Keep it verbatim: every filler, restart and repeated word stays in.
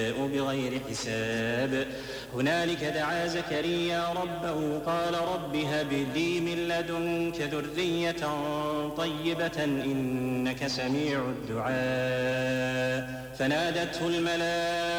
بغير حساب. هنالك دعا زكريا ربه قال رب هب لي من لدنك ذرية طيبة إنك سميع الدعاء. فنادته الملائكة